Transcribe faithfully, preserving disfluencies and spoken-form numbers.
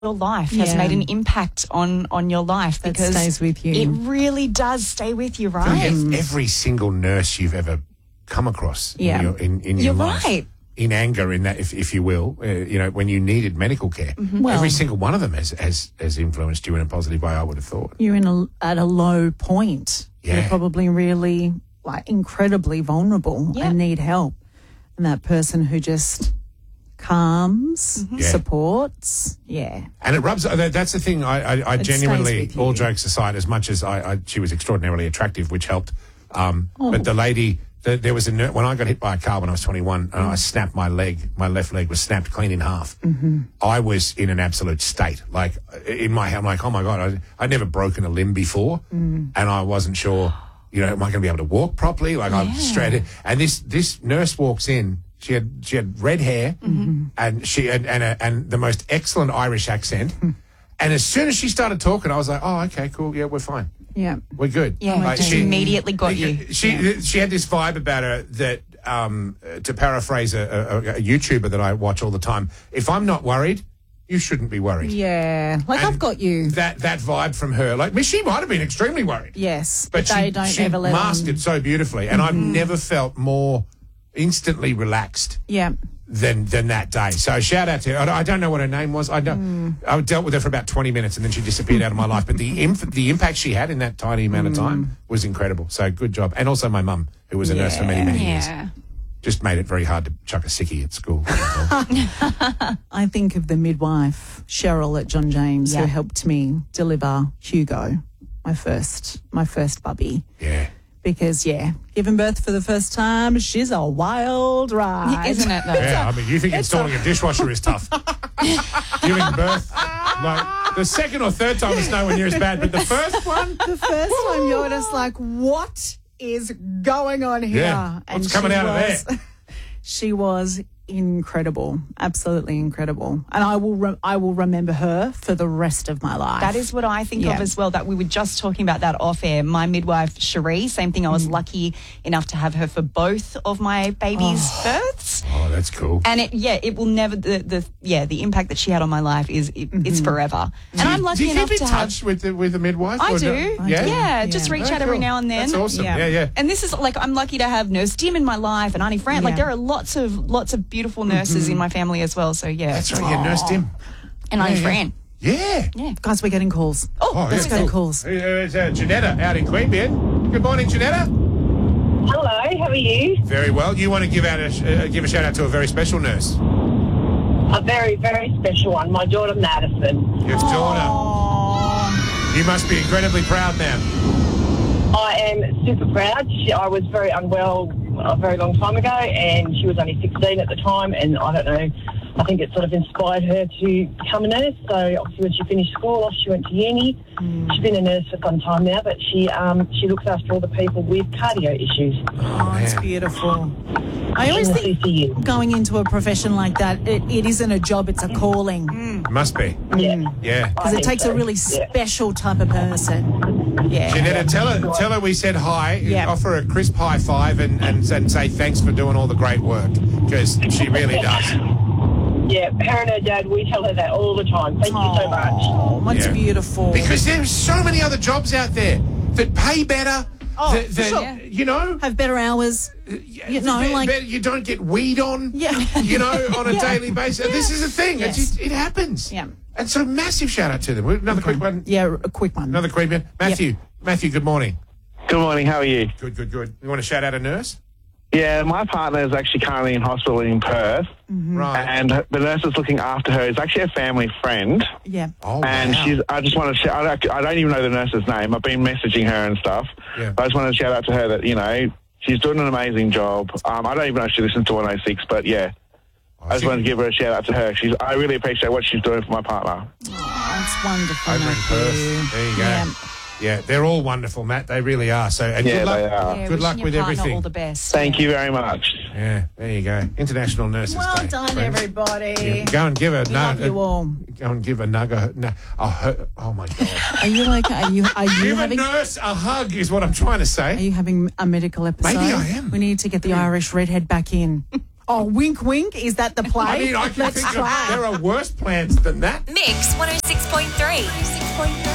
your life has Yeah. made an impact on, on your life That because stays with you. it really does stay with you, Like right? ev- every single nurse you've ever come across Yeah. in your, in, in your You're life. right. In anger, in that, if, if you will, uh, you know, when you needed medical care, Well- every single one of them has, has, has influenced you in a positive way, I would have thought. You're in a, at a low point. Yeah. You're probably really, like, incredibly vulnerable Yeah. and need help. And that person who just calms, Yeah. supports, yeah. And it rubs. that- That's the thing. I, I, I It stays genuinely, with you. all jokes aside, as much as I, I she was extraordinarily attractive, which helped. Um, Oh. But the lady, the, there was a ner- when I got hit by a car when I was twenty-one, and I snapped my leg. My left leg was snapped clean in half. Mm-hmm. I was in an absolute state. Like in my, I'm like, oh my god, I, I'd never broken a limb before, Mm. and I wasn't sure. You know, am I going to be able to walk properly? Like I'm straight. And this this nurse walks in. She had she had red hair Mm-hmm. and she and and, a, and the most excellent Irish accent. And as soon as she started talking, I was like, "Oh, okay, cool, yeah, we're fine, Yeah. we're good." Yeah, Like, just immediately got you. She she had this vibe about her that, um, to paraphrase a, a, a YouTuber that I watch all the time, if I'm not worried, you shouldn't be worried. Yeah. Like, And I've got you. That that vibe from her, like she might have been extremely worried. Yes. But they she, don't she ever let masked on. it so beautifully, and I've never felt more instantly relaxed Yeah. than than that day. So shout out to her. I, I don't know what her name was. I don't. I dealt with her for about twenty minutes, and then she disappeared out of my life. But the imp- the impact she had in that tiny amount of time was incredible. So good job. And also my mum, who was a nurse for many many years, Yeah. just made it very hard to chuck a sickie at school. I think of the midwife, Cheryl at John James, Yeah. who helped me deliver Hugo, my first, my first bubby. Yeah. Because, yeah, giving birth for the first time, she's a wild ride. Isn't it, though? Yeah, I mean, you think installing a dishwasher is tough? Giving birth, like the second or third time is nowhere near as bad, but the first one, The first time you're just like, what is going on here? Yeah, what's coming she out of was- there? She was incredible, absolutely incredible. And I will re- I will remember her for the rest of my life. That is what I think Yeah. of as well, that we were just talking about that off air. My midwife, Cherie, same thing. I was lucky enough to have her for both of my babies' births. oh, that's cool. And it, yeah, it will never, the, the yeah, the impact that she had on my life is, it, it's forever. And I'm lucky Do you enough keep in to have. touch with the with the midwife? I or do. no? I Yeah. do. Yeah, Yeah. just reach Oh, out every cool. now and then. That's awesome. Yeah. Yeah, yeah. And this is like, I'm lucky to have Nurse Dim in my life and Auntie Fran. Like Yeah. there are lots of lots of beautiful nurses in my family as well. So yeah, That's right. Yeah, Nurse Dim. and Auntie yeah. Fran. Yeah. Yeah. Guys, we're getting calls. Oh, Oh, Let's yeah, go cool. calls. Uh, It's uh, Janetta out in Queanbeyan. Good morning, Janetta. Hello, how are you? Very well. You want to give out a sh- uh, give a shout out to a very special nurse. A very, very special one. My daughter Madison. Your daughter. You must be incredibly proud now. I am super proud. She, I was very unwell a very long time ago, and she was only sixteen at the time, and I don't know, I think it sort of inspired her to become a nurse. So obviously when she finished school off, she went to uni. Mm. She's been a nurse for some time now, but she um, she looks after all the people with cardio issues Oh, it's man. beautiful. I in always the think C C U. going into a profession like that, it, it isn't a job, it's a calling. Must be. Yeah. Yeah. Because I it think takes so. a really Yeah. special type of person. Yeah. Janetta, tell her tell her we said hi. Yeah. Offer a crisp high five and, and, and say thanks for doing all the great work, because she really does. Yeah, her and her dad, we tell her that all the time. Thank you so much. Oh, that's Yeah. beautiful. Because there's so many other jobs out there that pay better. Oh, that, for that, sure. You know, Have better hours. You know, Be- like- better- you don't get weed on. Yeah. You know, on a Yeah. daily basis. This is a thing. Yes. It, just, it happens. Yeah. And so massive shout out to them. Another quick one. Yeah, a quick one. Another quick one. Matthew. Matthew. Good morning. Good morning, how are you? Good. Good. Good. You want to shout out a nurse? Yeah, my partner is actually currently in hospital in Perth, Right. and the nurse that's looking after her is actually a family friend. Yeah. Oh, And wow. she's, I just want to, sh- I don't, I don't even know the nurse's name. I've been messaging her and stuff. Yeah. I just want to shout out to her that, you know, she's doing an amazing job. Um, I don't even know if she listens to one oh six, but yeah, I just she- wanted to give her a shout out to her. She's, I really appreciate what she's doing for my partner. Oh, it's wonderful. Over in Matthew. Perth. There you go. Yeah. Yeah, they're all wonderful, Matt. They really are. So, and Yeah, good luck. they are. Yeah, Good luck wishing with your partner everything. all the best. Thank Yeah. you very much. Yeah, there you go. International Nurses Well Day. done, friends. everybody. Yeah, go and give a We love no, you all. Go and give a nugget. No, a hu- oh my god! Are you okay? Are you, are you Give a having... nurse a hug is what I'm trying to Are say. you having a medical episode? Maybe I am. We need to get the Irish redhead back in. Oh, wink, wink. Is that the play? I mean, I can Let's think of, try. there are worse plans than that. Mix one oh six point three.